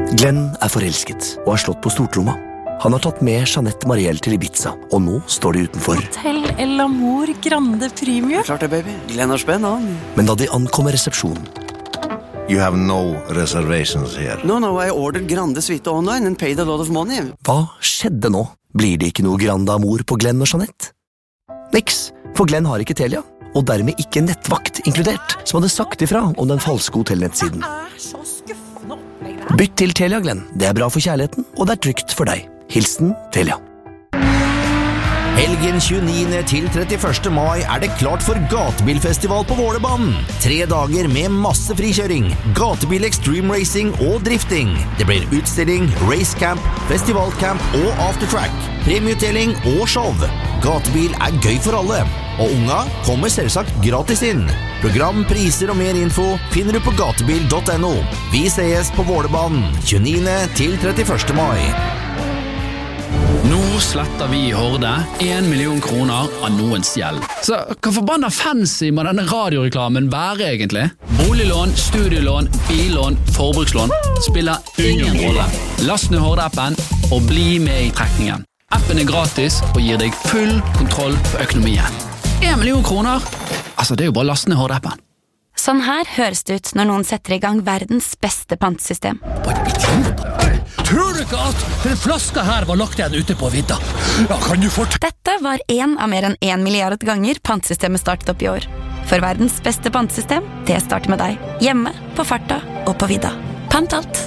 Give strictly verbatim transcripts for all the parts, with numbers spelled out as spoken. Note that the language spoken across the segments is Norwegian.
Glenn er forelsket og har slått på stortromma. Han har tatt med Jeanette Marielle til Ibiza, og nå står de utenfor. Hotel El Amor Grande Premium. Klart det, baby. Glenn har spenn, han. Men da de ankommer resepsjonen... You have no reservations here. No, no, I ordered Grande Suite online and paid a lot of money. Hva skjedde nå? Blir det ikke noe Grande Amor på Glenn og Jeanette? Niks, for Glenn har ikke Telia, og dermed ikke nettvakt inkludert, som hadde sagt ifra om den falske hotellnettsiden. Bytt til Telia, Glenn. Det er bra for kjærligheten, og det er trygt for deg. Hilsen Telia. Helgen tjueniende til trettiførste mai er det klart for gatebilfestival på Vålerbanen. Tre dager med masse frikjøring, gatebil extreme racing og drifting. Det blir utstilling, racecamp, festivalcamp og aftertrack, premieutdeling og show. Gatebil er gøy for alle, og unga kommer selvsagt gratis inn. Program, priser og mer info finner du på gatebil punktum no. Vi ses på Vålerbanen tjueniende til trettiførste mai. Nå sletter vi i Horde en million kroner av noens gjeld. Så hva forbanna fancy må denne radioreklamen være egentlig? Boliglån, studielån, billån, forbrukslån spiller ingen rolle. Last ned Horde-appen og bli med i trekningen. Appen er gratis og gir deg full kontroll på økonomien. En million kroner? Altså, det er jo bare last ned Horde-appen. Sånn her høres det ut når noen setter i gang verdens beste pantesystem. Tror du ikke at den flaska her var lagt igjen ute på vidda? Ja, kan du fort... Dette var en av mer enn en milliard ganger pantsystemet startet opp i år. For verdens beste pantesystem, det starter med deg. Hjemme, på farta og på vidda. Pant alt.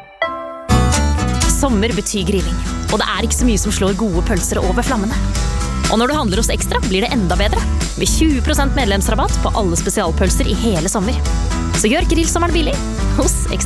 Sommer betyr grilling, og det er ikke så mye som slår gode pølser over flammene. Og når du handler hos Ekstra, blir det enda bedre. Med tjue prosent medlemsrabatt på alle spesialpølser i hele sommer. Så gjør grillsommeren billig hos Ekstra.